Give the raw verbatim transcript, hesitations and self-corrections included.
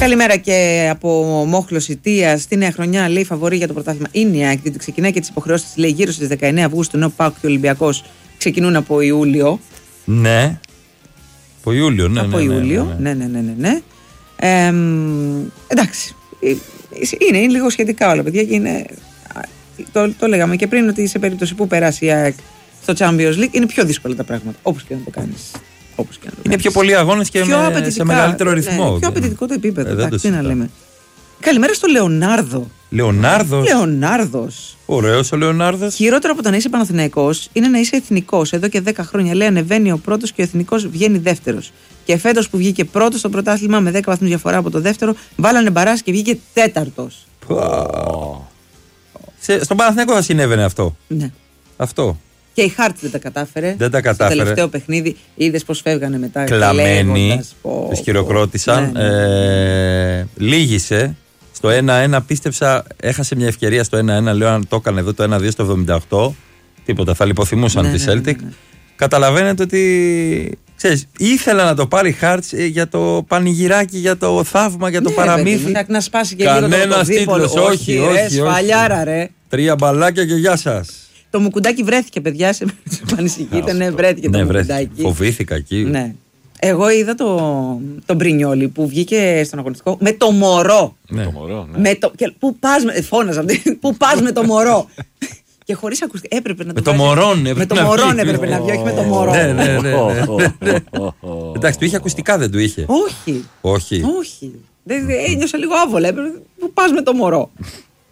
Καλημέρα και από Μόχλο Ιτία. Στη νέα χρονιά λέει φαβορί για το πρωτάθλημα είναι η ΑΕΚ, διότι ξεκινάει και τις υποχρεώσεις της, λέει, γύρω στις δεκαεννέα Αυγούστου, ενώ ο ΠΑΟΚ και ο Ολυμπιακός ξεκινούν από Ιούλιο. Ναι. Από Ιούλιο, ναι. Από ναι, Ιούλιο, ναι. ναι, ναι, ναι, ναι, ναι. Ε, εντάξει. Είναι, είναι λίγο σχετικά όλα, παιδιά, και είναι. Το, το λέγαμε και πριν ότι σε περίπτωση που περάσει η ΑΕΚ στο Champions League είναι πιο δύσκολα τα πράγματα. Όπως και να το κάνεις. Όπως και να το είναι πιο πολλοί αγώνες και με, σε μεγαλύτερο ρυθμό. Ναι, πιο απαιτητικό το επίπεδο. Ε, εντάξει, τι να λέμε. Καλημέρα στο Λεωνάρδο. Λεωνάρδος. Λεωνάρδος. Ωραίος ο Λεωνάρδος. Χειρότερο από το να είσαι Παναθηναϊκός είναι να είσαι εθνικός. Εδώ και δέκα χρόνια, λέει, ανεβαίνει ο πρώτος και ο εθνικός βγαίνει δεύτερος. Και φέτος που βγήκε πρώτος στο πρωτάθλημα με δέκα βαθμούς διαφορά από το δεύτερο, βάλανε μπαράς και βγήκε τέταρτος. Oh. Σε, στον Παναθηναϊκό θα συνέβαινε αυτό. Ναι. Αυτό. Και η Χάρτ δεν τα κατάφερε. Δεν τα κατάφερε. Στο τελευταίο παιχνίδι είδες πως φεύγανε μετά. Κλαμμένοι. Τους χειροκρότησαν. Ναι, ναι. Ε, λύγησε. Στο ένα ένα πίστεψα, έχασε μια ευκαιρία στο ένα ένα. Λέω αν το έκανε εδώ το ένα δύο στο εβδομήντα οκτώ. Τίποτα, θα λιποθυμούσαν ναι, τη ναι, Celtic. ναι, ναι. Καταλαβαίνετε ότι. Ξέρεις, ήθελα να το πάρει Χάρτς για το πανηγυράκι, για το θαύμα, για το ναι, παραμύθι. Ναι, να σπάσει και κανένας λίγο το δίπολο. τίτλος, όχι, όχι, ρε, όχι, σφαλιάρα, ρε. Τρία μπαλάκια και γεια σας. Το μουκουντάκι βρέθηκε, παιδιά, σε πανησυχείτε, ναι, βρέθηκε ναι, το βρέθηκε. μουκουντάκι. Φοβήθηκα εκεί. Ναι. Εγώ είδα το, τον Μπρινιόλι που βγήκε στον αγωνιστικό με το μωρό. Ναι. Το μωρό, ναι. Με το, και, πού πας με, φώναζα, πού πας με το μωρό. Και χωρίς ακουστικά. Έπρεπε να το με το μωρόν με το μωρόν έπρεπε να βγει, όχι με το μωρό. Ναι, ναι, ναι, ναι. Εντάξει, του είχε ακουστικά, δεν του είχε. Όχι. Όχι. Όχι. Δεν ένιωσα λίγο άβολα. Πού πας με το μωρό.